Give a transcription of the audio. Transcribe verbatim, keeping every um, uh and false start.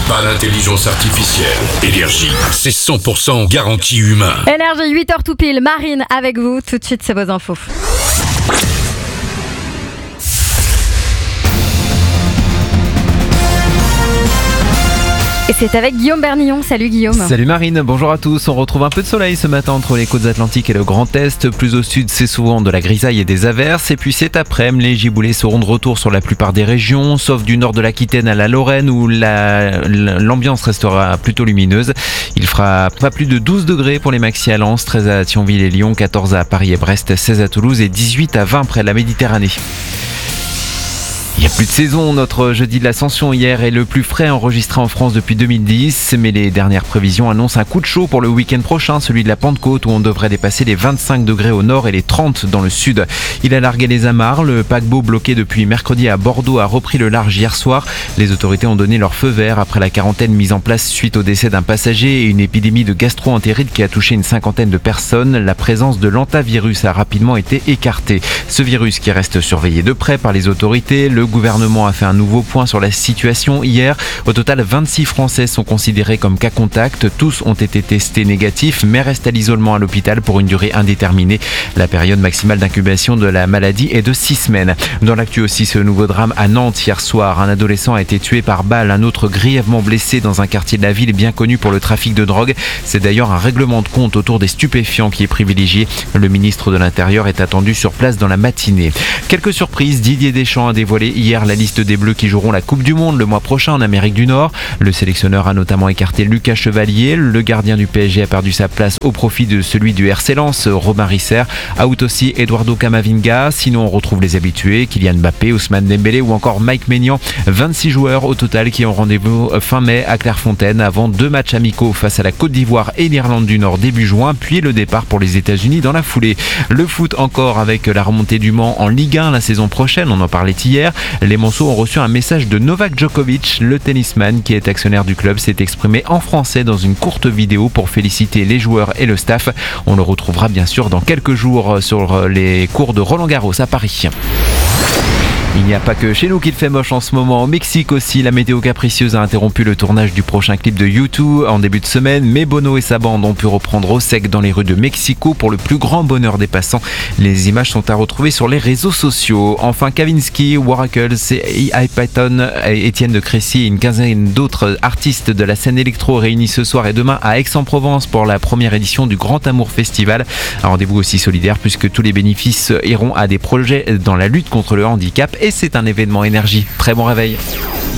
pas d'intelligence artificielle. Énergie, c'est cent pour cent garantie humain. Énergie, huit heures tout pile. Marine avec vous. Tout de suite, c'est vos infos. Et c'est avec Guillaume Bernillon. Salut Guillaume. Salut Marine, bonjour à tous. On retrouve un peu de soleil ce matin entre les côtes atlantiques et le Grand Est. Plus au sud, c'est souvent de la grisaille et des averses. Et puis cet après-midi, les giboulées seront de retour sur la plupart des régions, sauf du nord de l'Aquitaine à la Lorraine où la, l'ambiance restera plutôt lumineuse. Il fera pas plus de douze degrés pour les maxi à Lens, treize à Thionville et Lyon, quatorze à Paris et Brest, seize à Toulouse et dix-huit à vingt près de la Méditerranée. Il n'y a plus de saison, notre jeudi de l'Ascension hier est le plus frais enregistré en France depuis deux mille dix, mais les dernières prévisions annoncent un coup de chaud pour le week-end prochain, celui de la Pentecôte où on devrait dépasser les vingt-cinq degrés au nord et les trente dans le sud. Il a largué les amarres, le paquebot bloqué depuis mercredi à Bordeaux a repris le large hier soir. Les autorités ont donné leur feu vert après la quarantaine mise en place suite au décès d'un passager et une épidémie de gastro-entérite qui a touché une cinquantaine de personnes. La présence de l'hantavirus a rapidement été écartée. Ce virus qui reste surveillé de près par les autorités, le Le gouvernement a fait un nouveau point sur la situation hier. Au total, vingt-six Français sont considérés comme cas contact. Tous ont été testés négatifs, mais restent à l'isolement à l'hôpital pour une durée indéterminée. La période maximale d'incubation de la maladie est de six semaines. Dans l'actu aussi, ce nouveau drame à Nantes hier soir. Un adolescent a été tué par balle, un autre grièvement blessé dans un quartier de la ville bien connu pour le trafic de drogue. C'est d'ailleurs un règlement de compte autour des stupéfiants qui est privilégié. Le ministre de l'Intérieur est attendu sur place dans la matinée. Quelques surprises, Didier Deschamps a dévoilé hier la liste des Bleus qui joueront la Coupe du Monde le mois prochain en Amérique du Nord. Le sélectionneur a notamment écarté Lucas Chevalier. Le gardien du P S G a perdu sa place au profit de celui du R C Lens, Robin Risser. Out aussi Eduardo Camavinga. Sinon on retrouve les habitués, Kylian Mbappé, Ousmane Dembélé ou encore Mike Maignan. vingt-six joueurs au total qui ont rendez-vous fin mai à Clairefontaine avant deux matchs amicaux face à la Côte d'Ivoire et l'Irlande du Nord début juin, puis le départ pour les États-Unis dans la foulée. Le foot encore avec la remontée du Mans en Ligue un la saison prochaine, on en parlait hier. Les Monceaux ont reçu un message de Novak Djokovic. Le tennisman qui est actionnaire du club s'est exprimé en français dans une courte vidéo pour féliciter les joueurs et le staff. On le retrouvera bien sûr dans quelques jours sur les cours de Roland-Garros à Paris. Il n'y a pas que chez nous qu'il fait moche en ce moment. Au Mexique aussi, la météo capricieuse a interrompu le tournage du prochain clip de U deux en début de semaine, mais Bono et sa bande ont pu reprendre au sec dans les rues de Mexico pour le plus grand bonheur des passants. Les images sont à retrouver sur les réseaux sociaux. Enfin, Kavinsky, Waracles, iPython, Étienne de Crécy et une quinzaine d'autres artistes de la scène électro réunis ce soir et demain à Aix-en-Provence pour la première édition du Grand Amour Festival. Un rendez-vous aussi solidaire puisque tous les bénéfices iront à des projets dans la lutte contre le handicap. Et c'est un événement énergie. Très bon réveil.